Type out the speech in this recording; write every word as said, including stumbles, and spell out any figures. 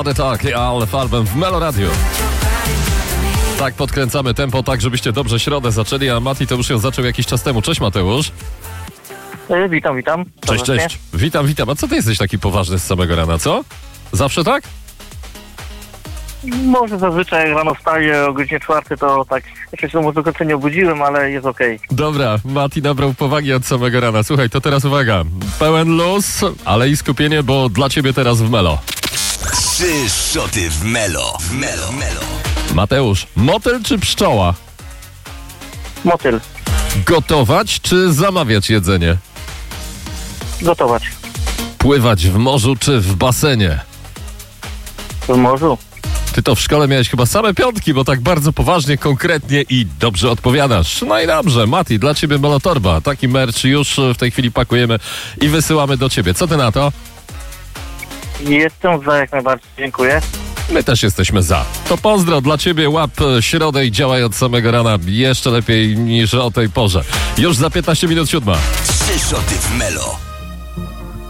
Body Talk, ale Falben w Melo Radio. Tak, podkręcamy tempo tak, żebyście dobrze środę zaczęli, a Mati to już ją zaczął jakiś czas temu. Cześć Mateusz. E, witam, witam. Cześć, Dobrze, cześć. Witam, witam. A co ty jesteś taki poważny z samego rana, co? Zawsze tak? Może zazwyczaj jak rano wstaję o godzinie czwartej, to tak jeszcze się może do końca nie obudziłem, ale jest okej. Dobra, Mati nabrał powagi od samego rana. Słuchaj, to teraz uwaga. Pełen luz, ale i skupienie, bo dla ciebie teraz w Melo. Trzy szoty w Melo. W Melo. Melo. Mateusz, motyl czy pszczoła? Motyl. Gotować czy zamawiać jedzenie? Gotować. Pływać w morzu czy w basenie? W morzu. Ty to w szkole miałeś chyba same piątki, bo tak bardzo poważnie, konkretnie i dobrze odpowiadasz. No i dobrze, Mati, dla ciebie Melotorba. Taki merch już w tej chwili pakujemy i wysyłamy do ciebie. Co ty na to? Jestem za, jak najbardziej. Dziękuję. My też jesteśmy za. To pozdro dla ciebie, łap środę i działaj od samego rana jeszcze lepiej niż o tej porze. Już za piętnaście minut siódma. Trzy szoty w Melo.